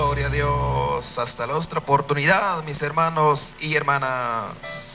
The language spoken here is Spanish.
Gloria a Dios. Hasta la otra oportunidad, mis hermanos y hermanas.